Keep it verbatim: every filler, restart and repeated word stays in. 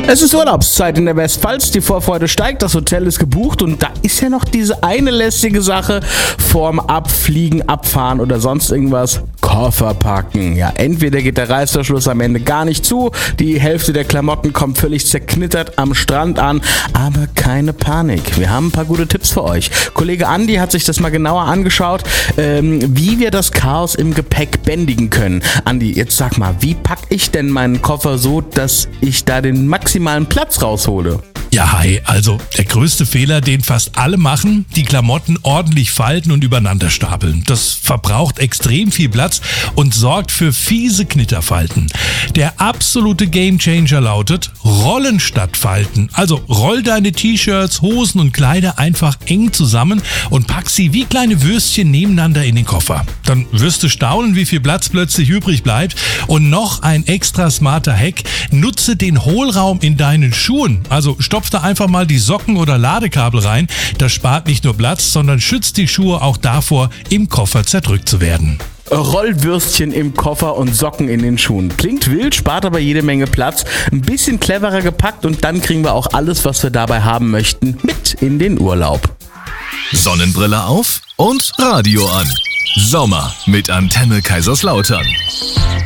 Es ist Urlaubszeit in der Westpfalz, die Vorfreude steigt, das Hotel ist gebucht und da ist ja noch diese eine lästige Sache vorm Abfliegen, Abfahren oder sonst irgendwas. Koffer packen. Ja, entweder geht der Reißverschluss am Ende gar nicht zu, die Hälfte der Klamotten kommt völlig zerknittert am Strand an, aber keine Panik. Wir haben ein paar gute Tipps für euch. Kollege Andi hat sich das mal genauer angeschaut, ähm, wie wir das Chaos im Gepäck bändigen können. Andi, jetzt sag mal, wie packe ich denn meinen Koffer so, dass ich da den maximalen Platz raushole? Ja, hi, also der größte Fehler, den fast alle machen, die Klamotten ordentlich falten und übereinander stapeln. Das verbraucht extrem viel Platz und sorgt für fiese Knitterfalten. Der absolute Gamechanger lautet Rollen statt Falten. Also roll deine T-Shirts, Hosen und Kleider einfach eng zusammen und pack sie wie kleine Würstchen nebeneinander in den Koffer. Dann wirst du staunen, wie viel Platz plötzlich übrig bleibt. Und noch ein extra smarter Hack, nutze den Hohlraum in deinen Schuhen. Also stopf da einfach mal die Socken oder Ladekabel rein. Das spart nicht nur Platz, sondern schützt die Schuhe auch davor, im Koffer zerdrückt zu werden. Rollwürstchen im Koffer und Socken in den Schuhen. Klingt wild, spart aber jede Menge Platz. Ein bisschen cleverer gepackt und dann kriegen wir auch alles, was wir dabei haben möchten, mit in den Urlaub. Sonnenbrille auf und Radio an. Sommer mit Antenne Kaiserslautern.